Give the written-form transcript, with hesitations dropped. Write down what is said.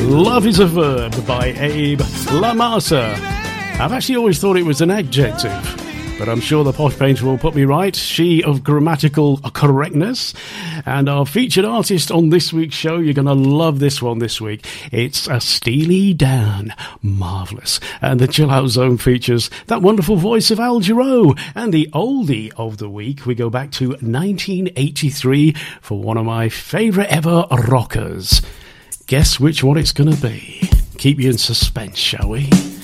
Love is a Verb by Abe Lamasa. I've actually always thought it was an adjective, but I'm sure the Posh Painter will put me right. She of grammatical correctness. And our featured artist on this week's show, you're going to love this one this week. It's a Steely Dan. Marvellous. And the Chill Out Zone features that wonderful voice of Al Jarreau. And the oldie of the week, we go back to 1983 for one of my favourite ever rockers. Guess which one it's going to be. Keep you in suspense, shall we?